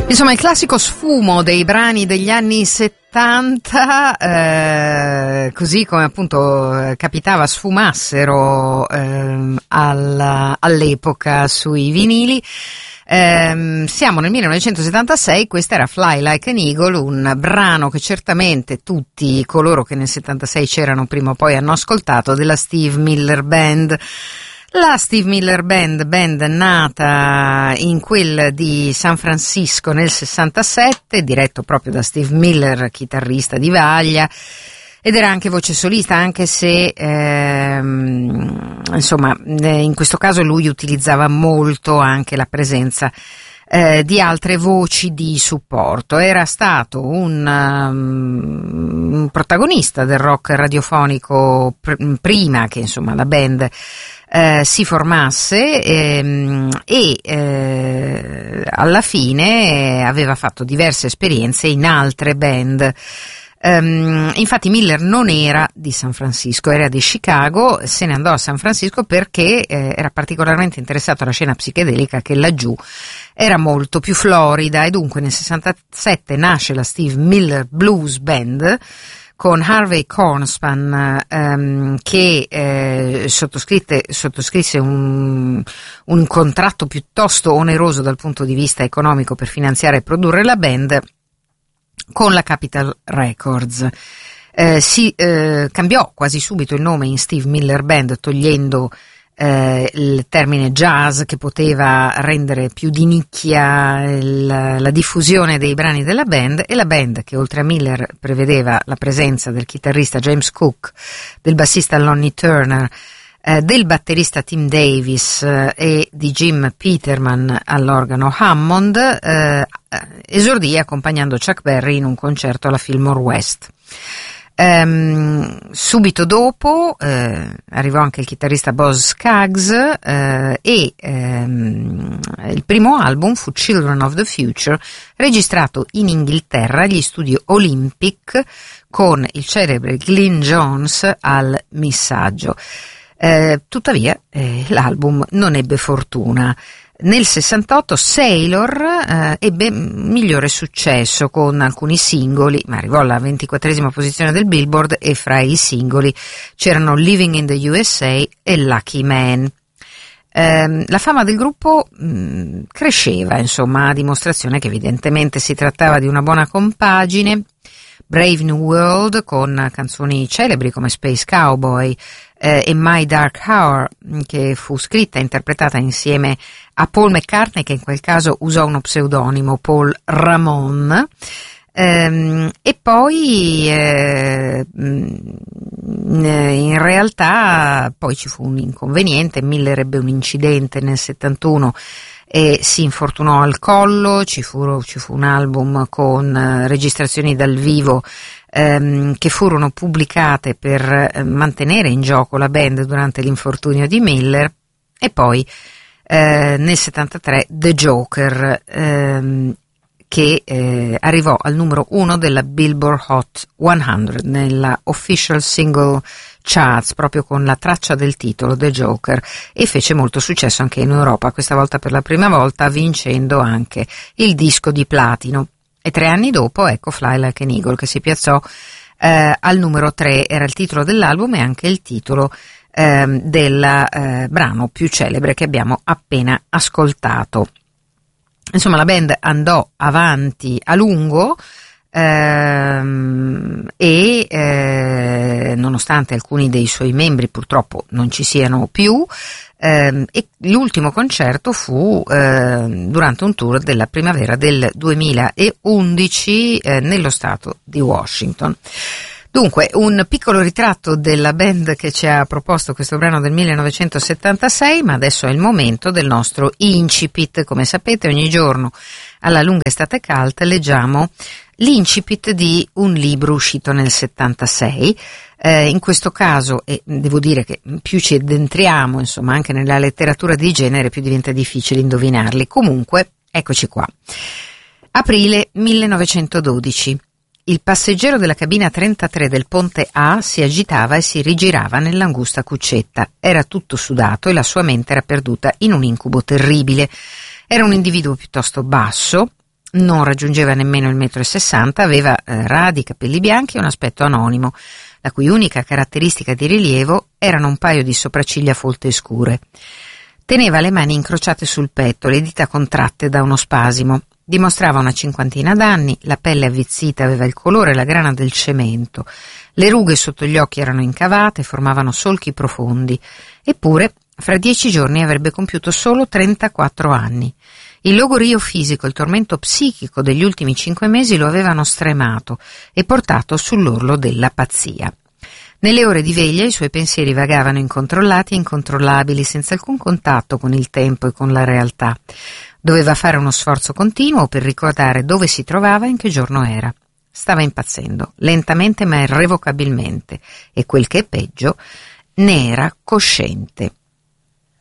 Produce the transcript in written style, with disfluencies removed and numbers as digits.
Insomma, il classico sfumo dei brani degli anni 70, così come appunto capitava sfumassero all'epoca sui vinili. Siamo nel 1976, questa era Fly Like an Eagle, un brano che certamente tutti coloro che nel 76 c'erano prima o poi hanno ascoltato, della Steve Miller Band. La Steve Miller Band nata in quel di San Francisco nel 67, diretto proprio da Steve Miller, chitarrista di vaglia, ed era anche voce solista, anche se insomma in questo caso lui utilizzava molto anche la presenza di altre voci di supporto. Era stato un protagonista del rock radiofonico prima che insomma la band si formasse e alla fine aveva fatto diverse esperienze in altre band. Infatti Miller non era di San Francisco, era di Chicago, se ne andò a San Francisco perché era particolarmente interessato alla scena psichedelica, che laggiù era molto più florida, e dunque nel 67 nasce la Steve Miller Blues Band con Harvey Kornspan, che sottoscrisse un contratto piuttosto oneroso dal punto di vista economico per finanziare e produrre la band con la Capitol Records. Si cambiò quasi subito il nome in Steve Miller Band, togliendo il termine jazz, che poteva rendere più di nicchia la diffusione dei brani della band, e la band, che oltre a Miller prevedeva la presenza del chitarrista James Cook, del bassista Lonnie Turner, del batterista Tim Davis e di Jim Peterman all'organo Hammond, esordì accompagnando Chuck Berry in un concerto alla Fillmore West. Subito dopo arrivò anche il chitarrista Boz Scaggs, e il primo album fu Children of the Future, registrato in Inghilterra agli studi Olympic con il celebre Glyn Jones al missaggio. Tuttavia l'album non ebbe fortuna. Nel 68 Sailor ebbe migliore successo con alcuni singoli, ma arrivò alla 24esima posizione del Billboard, e fra i singoli c'erano Living in the USA e Lucky Man. La fama del gruppo cresceva, insomma, a dimostrazione che evidentemente si trattava di una buona compagine. Brave New World, con canzoni celebri come Space Cowboy e My Dark Hour, che fu scritta e interpretata insieme a Paul McCartney, che in quel caso usò uno pseudonimo, Paul Ramon, e poi in realtà poi ci fu un inconveniente. Miller ebbe un incidente nel 71 e si infortunò al collo. Ci fu un album con registrazioni dal vivo che furono pubblicate per mantenere in gioco la band durante l'infortunio di Miller, e poi nel 73 The Joker, che arrivò al numero 1 della Billboard Hot 100 nella Official Single Charts, proprio con la traccia del titolo The Joker, e fece molto successo anche in Europa, questa volta per la prima volta vincendo anche il disco di platino. E 3 anni dopo, ecco, Fly Like an Eagle, che si piazzò al numero 3, era il titolo dell'album e anche il titolo del brano più celebre che abbiamo appena ascoltato. Insomma, la band andò avanti a lungo, e nonostante alcuni dei suoi membri purtroppo non ci siano più, e l'ultimo concerto fu durante un tour della primavera del 2011 nello stato di Washington. Dunque, un piccolo ritratto della band che ci ha proposto questo brano del 1976, ma adesso è il momento del nostro incipit. Come sapete, ogni giorno alla lunga estate cult leggiamo l'incipit di un libro uscito nel 76. In questo caso, e devo dire che più ci addentriamo, insomma, anche nella letteratura di genere, più diventa difficile indovinarli. Comunque, eccoci qua. Aprile 1912. Il passeggero della cabina 33 del ponte A si agitava e si rigirava nell'angusta cuccetta. Era tutto sudato e la sua mente era perduta in un incubo terribile. Era un individuo piuttosto basso, Non raggiungeva nemmeno il 1,60 m, aveva radi, capelli bianchi e un aspetto anonimo, la cui unica caratteristica di rilievo erano un paio di sopracciglia folte e scure. Teneva le mani incrociate sul petto, le dita contratte da uno spasimo. Dimostrava una cinquantina d'anni, la pelle avvizzita aveva il colore e la grana del cemento, le rughe sotto gli occhi erano incavate, formavano solchi profondi, eppure fra 10 giorni avrebbe compiuto solo 34 anni. Il logorio fisico e il tormento psichico degli ultimi 5 mesi lo avevano stremato e portato sull'orlo della pazzia. Nelle ore di veglia i suoi pensieri vagavano incontrollati e incontrollabili, senza alcun contatto con il tempo e con la realtà. Doveva fare uno sforzo continuo per ricordare dove si trovava e in che giorno era. Stava impazzendo, lentamente ma irrevocabilmente, e quel che è peggio, ne era cosciente.